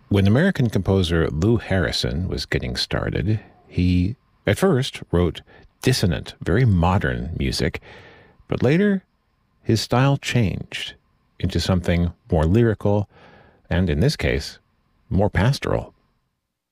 When American composer Lou Harrison was getting started, he at first wrote dissonant, very modern music, but later his style changed into something more lyrical and, in this case, more pastoral.